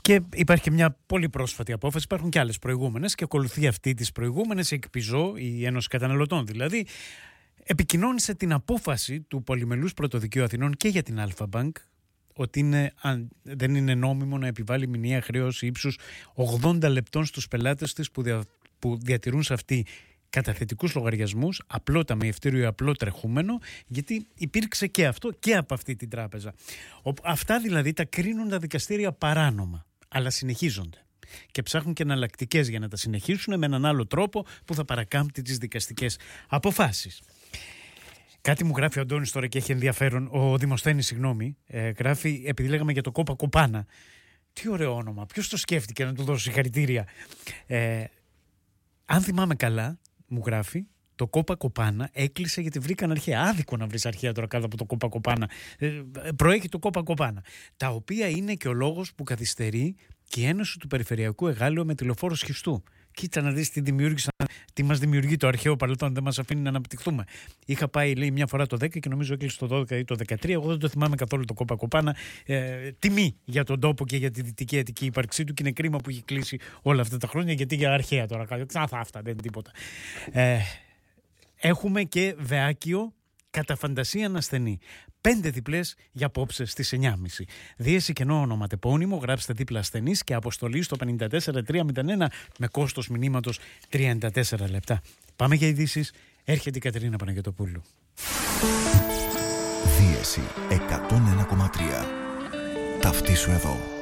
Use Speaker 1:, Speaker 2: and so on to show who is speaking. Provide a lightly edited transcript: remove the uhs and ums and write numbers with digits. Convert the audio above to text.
Speaker 1: Και υπάρχει και μια πολύ πρόσφατη απόφαση. Υπάρχουν και άλλες προηγούμενες και ακολουθεί αυτή τις προηγούμενες. Η ΕΚΠΙΖΟ, η Ένωση Καταναλωτών δηλαδή, επικοινώνησε την απόφαση του Πολυμελούς Πρωτοδικείου Αθηνών και για την Αλφα Bank ότι δεν είναι νόμιμο να επιβάλλει μηνιαία χρέωση ύψους 80 λεπτών στους πελάτες της που διατηρούν σε αυτή καταθετικούς λογαριασμούς, απλό ταμιευτήριο ή απλό τρεχούμενο, γιατί υπήρξε και αυτό και από αυτή την τράπεζα. Αυτά δηλαδή τα κρίνουν τα δικαστήρια παράνομα, αλλά συνεχίζονται. Και ψάχνουν και εναλλακτικές για να τα συνεχίσουν με έναν άλλο τρόπο που θα παρακάμπτει τις δικαστικές αποφάσεις. Κάτι μου γράφει ο Αντώνης τώρα και έχει ενδιαφέρον. Ο Δημοσθένης, συγγνώμη, γράφει, επειδή λέγαμε για το Κόπα Κοπάνα. Τι ωραίο όνομα. Ποιος το σκέφτηκε να του δώσει συγχαρητήρια. Αν θυμάμαι καλά, μου γράφει, το Κόπα Κοπάνα έκλεισε γιατί βρήκαν αρχαία. Άδικο να βρεις αρχαία τώρα κάτω από το Κόπα Κοπάνα. Προέχει το Κόπα Κοπάνα. Τα οποία είναι και ο λόγος που καθυστερεί και η Ένωση του Περιφερειακού Εγάλεου με τη Λεωφόρο Σχιστού. Κοίτα να δεις τι μας δημιουργεί το αρχαίο παρελθόν, δεν μας αφήνει να αναπτυχθούμε. Είχα πάει, λέει, μια φορά το 10 και νομίζω έκλεισε το 12 ή το 13. Εγώ δεν το θυμάμαι καθόλου το Κόπα Κοπάνα. Τιμή για τον τόπο και για τη δυτική Αττική ύπαρξή του, και είναι κρίμα που έχει κλείσει όλα αυτά τα χρόνια, γιατί για αρχαία τώρα. Αυτά δεν είναι τίποτα. Έχουμε και Βεάκιο κατά φαντασία να ασθενεί. 5 διπλές για απόψε στις 9.30. Δίεση κενό ονοματεπώνυμο, γράψτε δίπλα ασθενής και αποστολή στο 54301 με κόστος μηνύματος 34 λεπτά. Πάμε για ειδήσεις. Έρχεται η Κατερίνα Παναγιωτοπούλου.
Speaker 2: Δίεση 101,3. Ταυτίσου εδώ.